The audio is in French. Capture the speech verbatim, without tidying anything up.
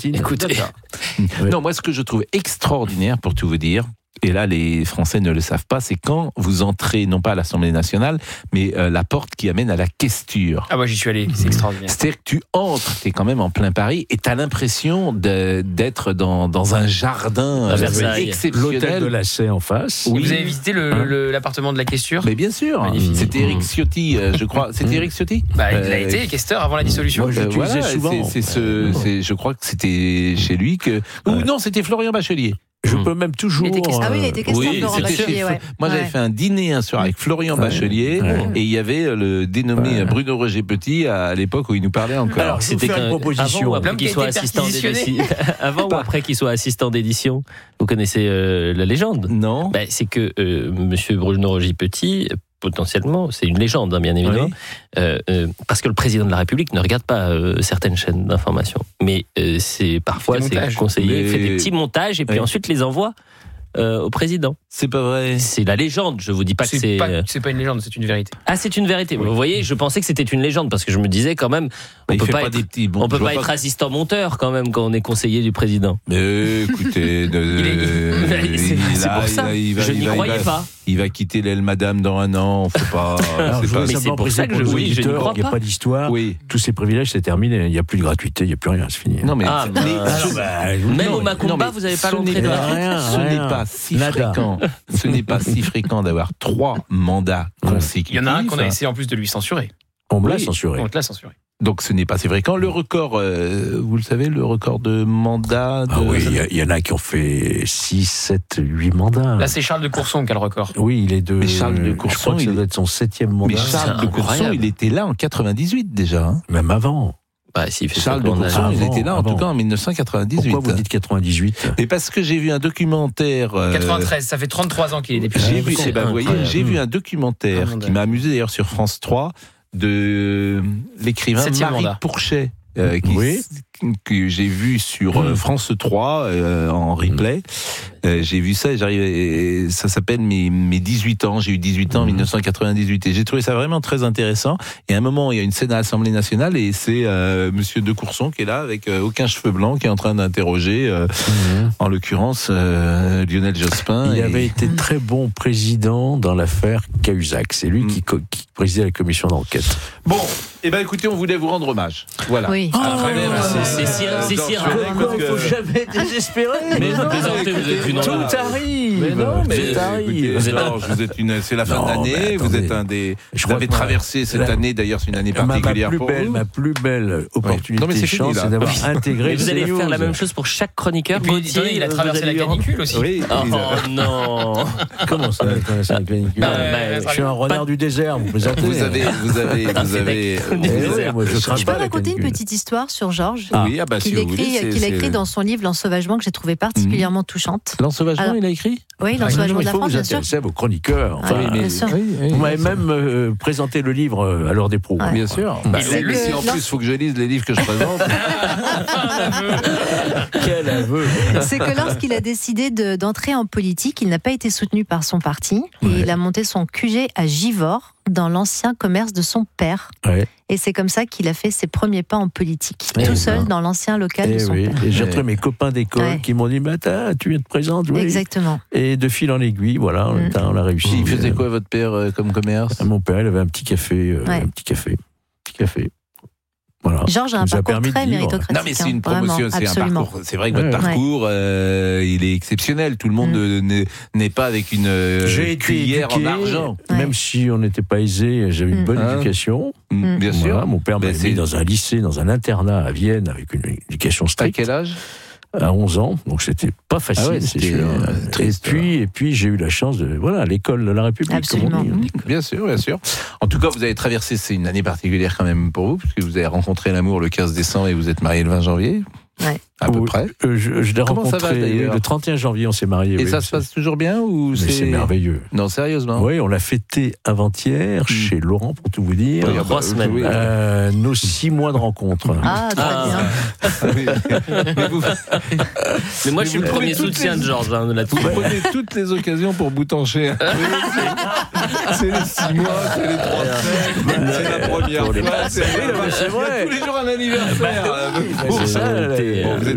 Poutine. Écoutez, non, moi ce que je trouve extraordinaire, pour tout vous dire, et là les Français ne le savent pas, c'est quand vous entrez, non pas à l'Assemblée nationale, mais euh, la porte qui amène à la questure. Ah moi j'y suis allé, c'est extraordinaire. C'est-à-dire que tu entres, t'es quand même en plein Paris, et t'as l'impression de, d'être dans, dans un jardin À Versailles. exceptionnel. L'hôtel de la Sey en face. Oui. Vous avez visité le, Hein le, l'appartement de la questure? Mais bien sûr, Magnifique. c'était Éric Ciotti, euh, je crois. C'était Éric Ciotti Bah, il a Euh, été questeur avant la dissolution. Moi, je Euh, l'utilisais voilà, souvent. c'est, c'est ce, c'est, je crois que c'était chez lui que. Ou Ouais. non, c'était Florian Bachelier. Je peux même toujours. Il était question- Ah oui, il a été question Oui, Florent c'était Bachelier, chez- ouais. Moi, j'avais Ouais. fait un dîner un soir avec Florian Ouais. Bachelier, Ouais. et il y avait le dénommé Ouais. Bruno Roger Petit à l'époque où il nous parlait encore. Alors, je vais vous C'était faire une qu'un- proposition. avant ou après L'homme qui qu'il a soit été assistant perquisitionné. d'édition. Avant ou après qu'il soit assistant d'édition. Vous connaissez euh, la légende? Non. Ben, c'est que euh, Monsieur Bruno Roger Petit, potentiellement, c'est une légende, hein, bien évidemment, Oui. euh, euh, parce que le président de la République ne regarde pas euh, certaines chaînes d'information. Mais euh, c'est parfois Des ses montages. conseillers Mais- fait des petits montages et puis Oui. ensuite les envoie euh, au président. C'est pas vrai. C'est la légende. Je vous dis pas que C'est c'est. pas, euh, c'est pas une légende, c'est une vérité. Ah, c'est une vérité. Vous voyez, je pensais que c'était une légende parce que je me disais quand même, on Il peut fait pas pas être, des petits. Bon, on peut je vois pas être assistant monteur quand même quand on est conseiller du président. Mais écoutez, de- Il est- il- c'est- il- c'est là, pour il ça. va- il va- Je il n'y va- il croyais va- pas. Il va quitter l'aile Madame dans un an. On fait pas. Alors, c'est je pas- voudrais mais simplement c'est pour préciser ça que pour je nos vous dis, je n'y auditeurs crois qu'il n'y a pas. pas d'histoire. Oui. Tous ces privilèges, c'est terminé. Il n'y a plus de gratuité, il n'y a plus rien, c'est fini. Non mais, Ah, mais mince. ce- Même non, au Macumba, non, mais vous avez pas ce l'entrée n'est de la- pas- Rien, Ce rien. n'est pas si Nada. fréquent. Ce n'est pas si fréquent d'avoir trois mandats consécutifs. Il y en a un qu'on a essayé en plus de lui censurer. On me l'a Oui. censuré. On te l'a censuré. Donc ce n'est pas si fréquent. Le record, euh, vous le savez, le record de mandats. De... Ah oui, il y a- il y, en a qui ont fait six, sept, huit mandats. Là, c'est Charles de Courson qui a le record. Oui, il est de. Mais Charles de je Courson, crois que ça il doit est- être son septième mandat. Mais Charles de Courson, incroyable. il était là en quatre-vingt-dix-huit déjà. Hein. Même avant. Bah, s'il fait Charles ça de pendant Courson, la- il avant, était là en avant. tout cas en dix-neuf cent quatre-vingt-dix-huit. Pourquoi vous dites quatre-vingt-dix-huit? Mais parce que j'ai vu un documentaire. euh, quatre-vingt-treize, ça fait trente-trois ans qu'il est député. J'ai vu, c'est eh ben, vous voyez, incroyable. j'ai vu un documentaire Un mandat. qui m'a amusé d'ailleurs sur France trois de l'écrivain Septième Marie mandat. Pourchet. euh, qui, Oui. que j'ai vu sur euh, France trois euh, en replay. Euh, j'ai vu ça et j'arrive et ça s'appelle mes, mes dix-huit ans. J'ai eu dix-huit ans en dix-neuf cent quatre-vingt-dix-huit et j'ai trouvé ça vraiment très intéressant. Et à un moment, il y a une scène à l'Assemblée nationale et c'est euh, Monsieur de Courson qui est là avec euh, aucun cheveu blanc qui est en train d'interroger, euh, en l'occurrence euh, Lionel Jospin. Il et- avait été très bon président dans l'affaire Cahuzac. C'est lui Mm. qui, co- qui présidait la commission d'enquête. Bon, eh ben écoutez, on voulait vous rendre hommage. Voilà. Oui. À travers, euh, c'est si- c'est si dans- rare. parce que- Il faut jamais désespérer. Mais vous plaisantez, vous êtes une Tout envie. arrive. Mais non, mais Tout écoutez, arrive. Vous êtes un- Georges, vous êtes une, c'est la fin Non, d'année. mais Vous attendez. êtes un des. Je Vous crois avez que moi, traversé cette la- année. D'ailleurs, c'est une année Ma, ma particulière plus pour belle, vous. ma plus belle opportunité, Non, mais c'est fini, chance, là. c'est d'avoir intégré. Mais vous allez CNews. faire la même chose pour chaque chroniqueur. Et puis, Gauthier, il a vous traversé allez la lui rendre- canicule aussi. Oui. Oh Lisa. non. Comment ça, traverser la canicule Bah, Euh, bah, Je suis un renard du désert, vous plaisantez. Vous avez, vous avez, Ah, vous c'est avez. d'accord. Eh Des ouais, déserts. moi, je crains Je peux pas la raconter une canicule. petite histoire sur Georges Oui, ah bah si qu'il vous voulez, écrit, c'est- qu'il a c'est- écrit dans son livre L'Ensauvagement que j'ai trouvé particulièrement touchante. L'ensauvagement, Alors- il a écrit. Oui, Ah, L'Ensauvagement de il la faut France, vous bien sûr. intéresser à vos chroniqueurs. Ah, Enfin, oui, mais- bien sûr. Oui, oui, Vous m'avez oui, même euh, présenté le livre euh, à l'heure des pros. Ouais. Bien sûr. Bah, Bah, c'est mais que si en lors- plus, il faut que je lise les livres que je présente. Quel aveu. C'est que lorsqu'il a décidé de- d'entrer en politique, il n'a pas été soutenu par son parti et Ouais. il a monté son Q G à Givors, dans l'ancien commerce de son père. Ouais. Et c'est comme ça qu'il a fait ses premiers pas en politique, Eh tout seul ben. dans l'ancien local de Et, son oui. père. Et j'ai retrouvé mes copains d'école Ouais. qui m'ont dit bah, t'as- tu viens de présenter. Oui. Exactement. Et de fil en aiguille, voilà, Mm. on l'a réussi. Il faisait quoi votre père euh, comme commerce? Euh, Mon père, il avait un petit café. euh, Ouais. Un petit café. Petit café. Voilà. Georges a Ça un nous a parcours permis de très vivre. méritocratique. Non mais c'est hein, une vraiment, promotion, c'est un absolument. parcours. C'est vrai que votre Ouais. parcours, euh, il est exceptionnel. Tout le monde Mm. euh, n'est, n'est pas avec une euh, J'ai été cuillère éduqué, en argent. même Ouais. si on n'était pas aisé, j'avais une Mm. bonne Hein éducation. Mm, Bien sûr. Voilà, mon père m'a Ben, mis c'est- dans un lycée, dans un internat à Vienne, avec une éducation À stricte, quel âge? à onze ans, donc c'était pas facile. Ah ouais, c'est c'était, sûr. euh, et triste, puis, et puis j'ai eu la chance de, voilà, à l'école de la République, comme on Absolument. dit. Bien sûr, bien sûr. En tout cas, vous avez traversé, c'est une année particulière quand même pour vous, puisque vous avez rencontré l'amour le quinze décembre et vous êtes marié le vingt janvier. Ouais. À peu Oui, près. euh, je je l'ai Comment ça va, rencontré d'ailleurs le trente et un janvier, on s'est mariés. Et oui, ça se c'est- passe toujours bien ou mais c'est... c'est merveilleux. Non, sérieusement. Oui, on l'a fêté avant-hier Mm. chez Laurent, pour tout vous dire. Oui, ah bah, Trois semaines. oui. Euh, nos six mois de rencontre. Ah, très Ah. bien. Oui. Mais vous, Mais moi, Mais je suis vous le premier prenez toutes soutien les- de Georges hein, là-dessus. vous prenez toutes les occasions pour boutancher. C'est les six mois, c'est les trois semaines, c'est la première Pour les- fois. C'est Oui, non, mais c'est vrai. tous les jours un anniversaire. Bah, Bon, c'est ça, été, le- bon, vous êtes le